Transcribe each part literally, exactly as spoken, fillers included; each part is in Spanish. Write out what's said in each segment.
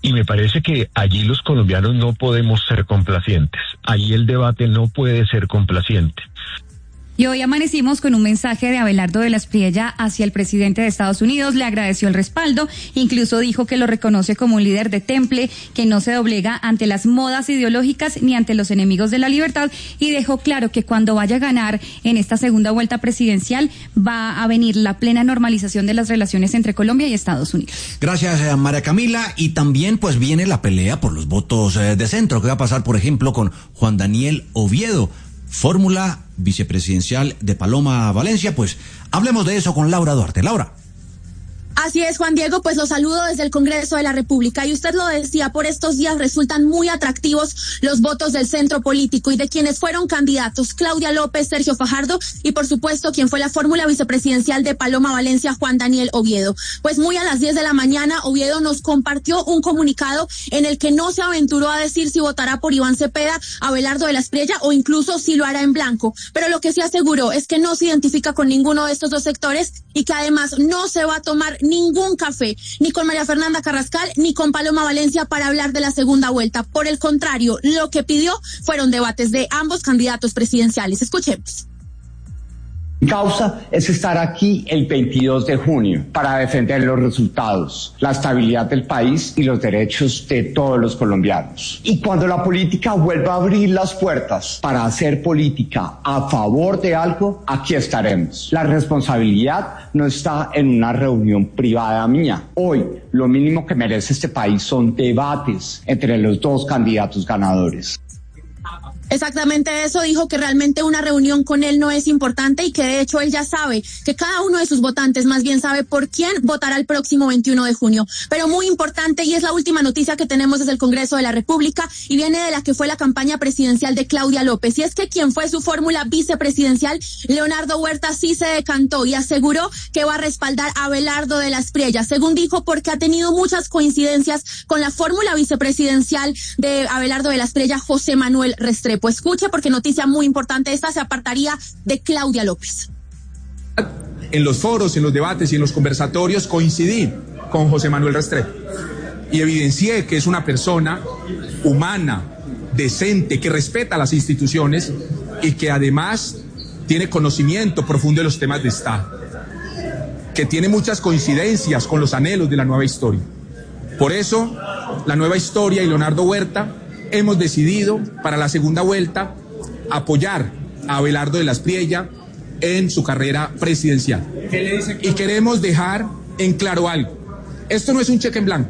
Y me parece que allí los colombianos no podemos ser complacientes. Allí el debate no puede ser complaciente. Y hoy amanecimos con un mensaje de Abelardo de la Espriella hacia el presidente de Estados Unidos. Le agradeció el respaldo, incluso dijo que lo reconoce como un líder de temple, que no se doblega ante las modas ideológicas ni ante los enemigos de la libertad, y dejó claro que cuando vaya a ganar en esta segunda vuelta presidencial va a venir la plena normalización de las relaciones entre Colombia y Estados Unidos. Gracias, eh, María Camila. Y también pues viene la pelea por los votos eh, de centro, que va a pasar, por ejemplo, con Juan Daniel Oviedo, fórmula vicepresidencial de Paloma Valencia. Pues hablemos de eso con Laura Duarte. Laura. Así es, Juan Diego, pues los saludo desde el Congreso de la República. Y usted lo decía, por estos días resultan muy atractivos los votos del centro político y de quienes fueron candidatos: Claudia López, Sergio Fajardo y, por supuesto, quien fue la fórmula vicepresidencial de Paloma Valencia, Juan Daniel Oviedo. Pues muy a las diez de la mañana, Oviedo nos compartió un comunicado en el que no se aventuró a decir si votará por Iván Cepeda, Abelardo de la Espriella o incluso si lo hará en blanco. Pero lo que sí aseguró es que no se identifica con ninguno de estos dos sectores y que además no se va a tomar ningún café, ni con María Fernanda Carrascal, ni con Paloma Valencia para hablar de la segunda vuelta. Por el contrario, lo que pidió fueron debates de ambos candidatos presidenciales. Escuchemos. Mi causa es estar aquí el veintidós de junio para defender los resultados, la estabilidad del país y los derechos de todos los colombianos. Y cuando la política vuelva a abrir las puertas para hacer política a favor de algo, aquí estaremos. La responsabilidad no está en una reunión privada mía. Hoy, lo mínimo que merece este país son debates entre los dos candidatos ganadores. Exactamente eso, dijo que realmente una reunión con él no es importante y que de hecho él ya sabe que cada uno de sus votantes más bien sabe por quién votará el próximo veintiuno de junio. Pero muy importante, y es la última noticia que tenemos desde el Congreso de la República y viene de la que fue la campaña presidencial de Claudia López, y es que quien fue su fórmula vicepresidencial, Leonardo Huerta, sí se decantó y aseguró que va a respaldar a Abelardo de la Espriella, según dijo, porque ha tenido muchas coincidencias con la fórmula vicepresidencial de Abelardo de la Espriella, José Manuel Restrepo. Pues escuche, porque noticia muy importante esta, se apartaría de Claudia López. En los foros, en los debates y en los conversatorios coincidí con José Manuel Restrepo y evidencié que es una persona humana, decente, que respeta las instituciones y que además tiene conocimiento profundo de los temas de Estado, que tiene muchas coincidencias con los anhelos de la nueva historia. Por eso, la nueva historia y Leonardo Huerta hemos decidido para la segunda vuelta apoyar a Abelardo de la Espriella en su carrera presidencial. ¿Qué le dice? Y queremos dejar en claro algo. Esto no es un cheque en blanco.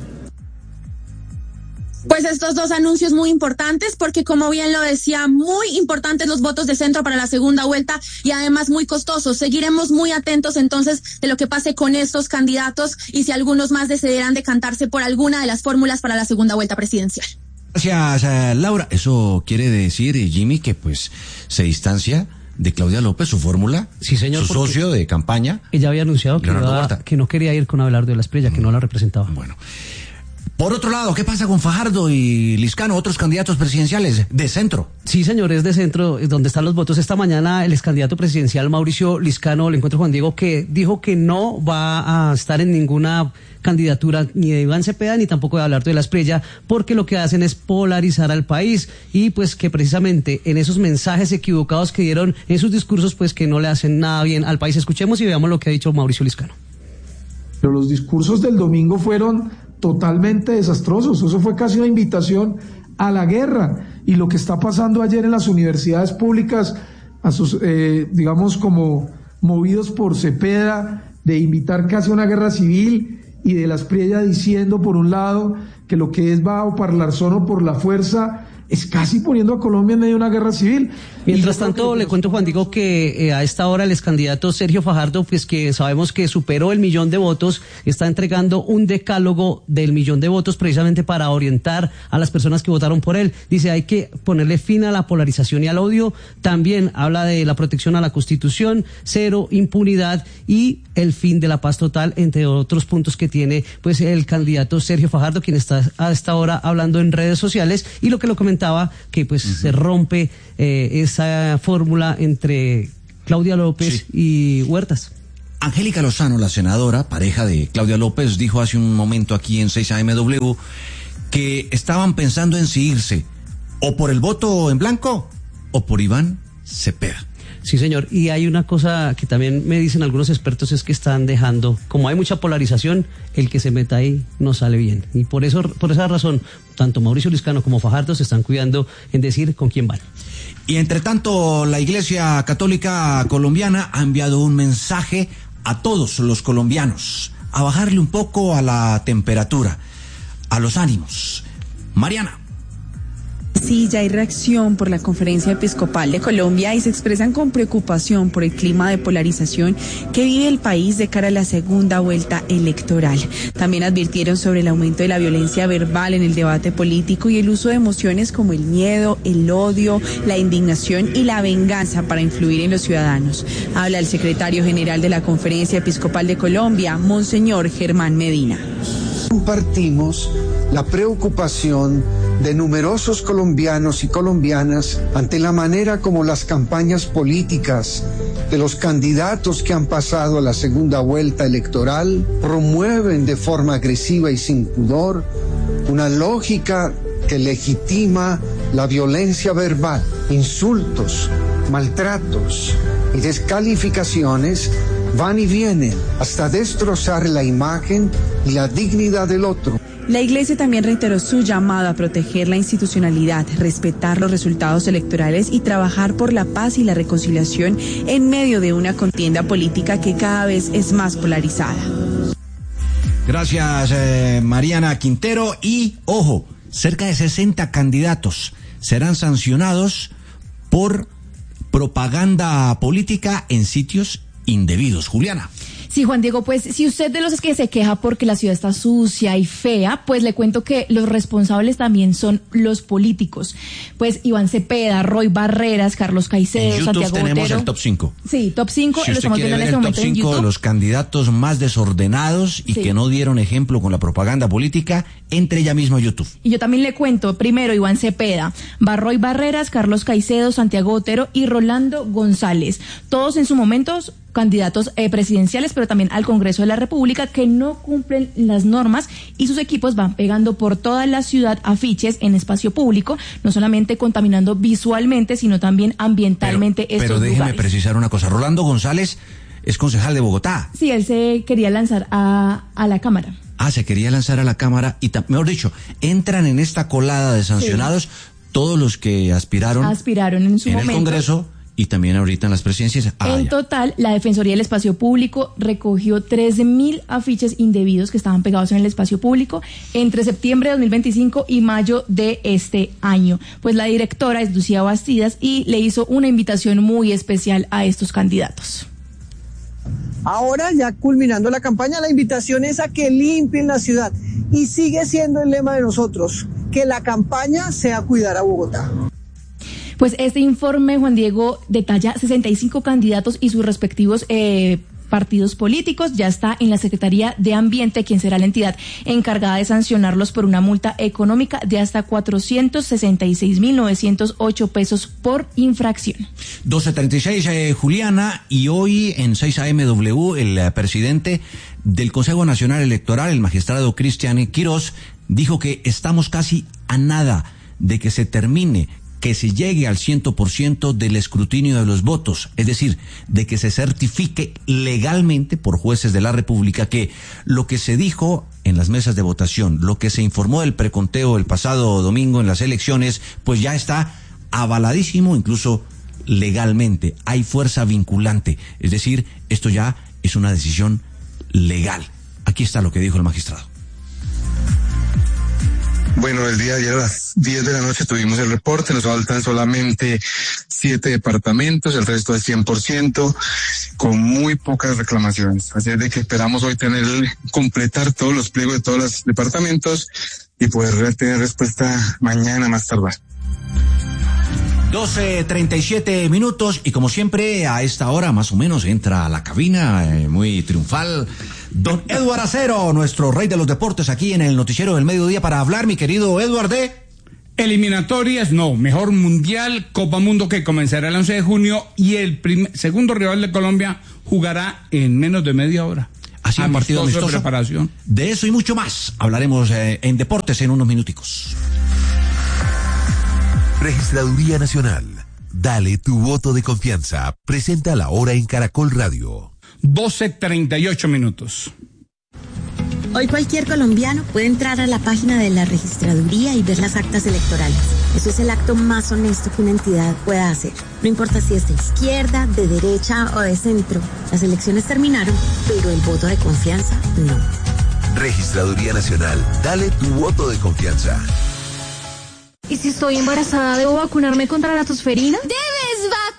Pues estos dos anuncios muy importantes, porque como bien lo decía, muy importantes los votos de centro para la segunda vuelta y además muy costosos. Seguiremos muy atentos entonces de lo que pase con estos candidatos y si algunos más decidirán decantarse por alguna de las fórmulas para la segunda vuelta presidencial. Gracias, Laura. Eso quiere decir, Jimmy, que pues se distancia de Claudia López, su fórmula, sí, señor, su socio de campaña. Ella había anunciado que, iba, que no quería ir con Abelardo de la Espriella, mm. que no la representaba. Bueno. Por otro lado, ¿qué pasa con Fajardo y Liscano, otros candidatos presidenciales de centro? Sí, señores, de centro, donde están los votos. Esta mañana el ex candidato presidencial Mauricio Liscano, le encuentro Juan Diego, que dijo que no va a estar en ninguna candidatura ni de Iván Cepeda ni tampoco de Abelardo de la Espriella, porque lo que hacen es polarizar al país y pues que precisamente en esos mensajes equivocados que dieron en sus discursos, pues que no le hacen nada bien al país. Escuchemos y veamos lo que ha dicho Mauricio Liscano. Pero los discursos del domingo fueron totalmente desastrosos. Eso fue casi una invitación a la guerra. Y lo que está pasando ayer en las universidades públicas, a sus, eh, digamos como movidos por Cepeda, de invitar casi a una guerra civil, y de la Espriella diciendo por un lado que lo que es va o parlar solo por la fuerza, es casi poniendo a Colombia en medio de una guerra civil. Mientras tanto, le cuento, Juan Diego, que eh, a esta hora el ex candidato Sergio Fajardo, pues que sabemos que superó el millón de votos, está entregando un decálogo del millón de votos precisamente para orientar a las personas que votaron por él. Dice, hay que ponerle fin a la polarización y al odio. También habla de la protección a la Constitución, cero impunidad y el fin de la paz total, entre otros puntos que tiene pues el candidato Sergio Fajardo, quien está a esta hora hablando en redes sociales, y lo que lo comentaba que pues uh-huh. se rompe eh, esa fórmula entre Claudia López sí. y Huertas. Angélica Lozano, la senadora, pareja de Claudia López, dijo hace un momento aquí en seis A M W que estaban pensando en si irse o por el voto en blanco o por Iván Cepeda. Sí, señor. Y hay una cosa que también me dicen algunos expertos, es que están dejando, como hay mucha polarización, el que se meta ahí no sale bien. Y por eso, por esa razón, tanto Mauricio Liscano como Fajardo se están cuidando en decir con quién van. Y entre tanto, la Iglesia Católica Colombiana ha enviado un mensaje a todos los colombianos, a bajarle un poco a la temperatura, a los ánimos. Mariana. Sí, ya hay reacción por la Conferencia Episcopal de Colombia y se expresan con preocupación por el clima de polarización que vive el país de cara a la segunda vuelta electoral. También advirtieron sobre el aumento de la violencia verbal en el debate político y el uso de emociones como el miedo, el odio, la indignación y la venganza para influir en los ciudadanos. Habla el secretario general de la Conferencia Episcopal de Colombia, Monseñor Germán Medina. Compartimos la preocupación de numerosos colombianos y colombianas ante la manera como las campañas políticas de los candidatos que han pasado a la segunda vuelta electoral promueven de forma agresiva y sin pudor una lógica que legitima la violencia verbal, insultos, maltratos y descalificaciones van y vienen hasta destrozar la imagen y la dignidad del otro. La Iglesia también reiteró su llamado a proteger la institucionalidad, respetar los resultados electorales y trabajar por la paz y la reconciliación en medio de una contienda política que cada vez es más polarizada. Gracias, eh, Mariana Quintero. Y, ojo, cerca de sesenta candidatos serán sancionados por propaganda política en sitios indebidos. Juliana. Sí, Juan Diego, pues si usted de los que se queja porque la ciudad está sucia y fea, pues le cuento que los responsables también son los políticos. Pues Iván Cepeda, Roy Barreras, Carlos Caicedo, en Santiago tenemos Botero. el top cinco. Sí, top cinco, Si lo usted estamos quiere viendo en ver este el top momento en cinco de YouTube. los candidatos más desordenados y Sí. que no dieron ejemplo con la propaganda política, entre ya mismo a YouTube. Y yo también le cuento, primero Iván Cepeda, Roy Barreras, Carlos Caicedo, Santiago Botero y Rolando González. Todos en su momento candidatos eh, presidenciales, pero también al Congreso de la República, que no cumplen las normas y sus equipos van pegando por toda la ciudad afiches en espacio público, no solamente contaminando visualmente, sino también ambientalmente Pero, estos pero déjeme lugares. precisar una cosa. Rolando González es concejal de Bogotá. Sí, él se quería lanzar a, a la Cámara. Ah, se quería lanzar a la Cámara y, mejor dicho, entran en esta colada de sancionados sí. todos los que aspiraron, aspiraron en su en momento. el Congreso y también ahorita en las presidencias. Ah, en ya. total, la Defensoría del Espacio Público recogió trece mil afiches indebidos que estaban pegados en el espacio público entre septiembre de dos mil veinticinco y mayo de este año. Pues la directora es Lucía Bastidas y le hizo una invitación muy especial a estos candidatos. Ahora, ya culminando la campaña, la invitación es a que limpien la ciudad y sigue siendo el lema de nosotros, que la campaña sea cuidar a Bogotá. Pues este informe, Juan Diego, detalla sesenta y cinco candidatos y sus respectivos eh, partidos políticos. Ya está en la Secretaría de Ambiente, quien será la entidad encargada de sancionarlos por una multa económica de hasta cuatrocientos sesenta y seis mil novecientos ocho pesos por infracción. doce treinta y seis, eh, Juliana, y hoy en seis A M W el eh, presidente del Consejo Nacional Electoral, el magistrado Cristian Quirós, dijo que estamos casi a nada de que se termine, que se llegue al cien por ciento del escrutinio de los votos, es decir, de que se certifique legalmente por jueces de la República que lo que se dijo en las mesas de votación, lo que se informó del preconteo el pasado domingo en las elecciones, pues ya está avaladísimo, incluso legalmente. Hay fuerza vinculante, es decir, esto ya es una decisión legal. Aquí está lo que dijo el magistrado. Bueno, el día de ayer a las diez de la noche tuvimos el reporte, nos faltan solamente siete departamentos, el resto es cien por ciento, con muy pocas reclamaciones. Así es de que esperamos hoy tener, completar todos los pliegos de todos los departamentos y poder tener respuesta mañana más tardar. doce treinta y siete minutos y como siempre a esta hora más o menos entra a la cabina eh, muy triunfal don Eduard Acero, nuestro rey de los deportes aquí en el noticiero del mediodía para hablar, mi querido Eduard, de... Eliminatorias, no, mejor mundial, Copa Mundo que comenzará el once de junio y el primer, segundo rival de Colombia jugará en menos de media hora. Así un partido amistoso de preparación. De eso y mucho más hablaremos eh, en Deportes en unos minuticos. Registraduría Nacional. Dale tu voto de confianza. Presenta la hora en Caracol Radio. doce treinta y ocho minutos. Hoy cualquier colombiano puede entrar a la página de la registraduría y ver las actas electorales. Eso es el acto más honesto que una entidad pueda hacer. No importa si es de izquierda, de derecha o de centro. Las elecciones terminaron, pero el voto de confianza no. Registraduría Nacional. Dale tu voto de confianza. ¿Y si estoy embarazada, debo vacunarme contra la tosferina? ¡Debe!